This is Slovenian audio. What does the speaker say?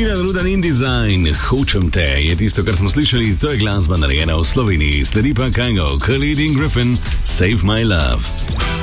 Mina Ludan in Design, hočem te, je tisto, kar smo slišali, to je glasba narejena v Sloveniji. Sledi pa Kango, Khalid in Griffin, Save My Love.